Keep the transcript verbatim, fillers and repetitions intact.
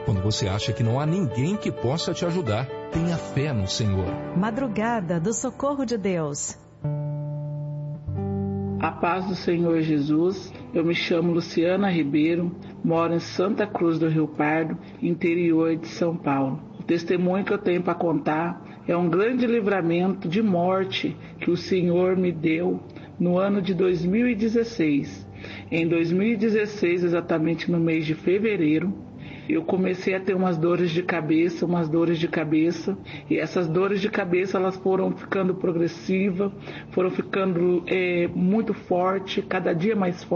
Quando você acha que não há ninguém que possa te ajudar, tenha fé no Senhor. Madrugada do Socorro de Deus. A paz do Senhor Jesus. Eu me chamo Luciana Ribeiro, moro em Santa Cruz do Rio Pardo, interior de São Paulo. O testemunho que eu tenho para contar é um grande livramento de morte que o Senhor me deu no ano de dois mil e dezesseis. Em dois mil e dezesseis, exatamente no mês de fevereiro, eu comecei a ter umas dores de cabeça, umas dores de cabeça, e essas dores de cabeça elas foram ficando progressivas, foram ficando é, muito fortes, cada dia mais fortes.